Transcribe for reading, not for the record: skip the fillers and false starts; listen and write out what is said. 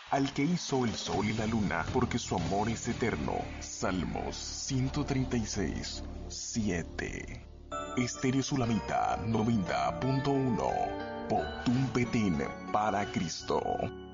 al que hizo el sol y la luna, porque su amor es eterno. Salmos 136, 7. Estéreo Sulamita 90.1. Potumpetín para Cristo.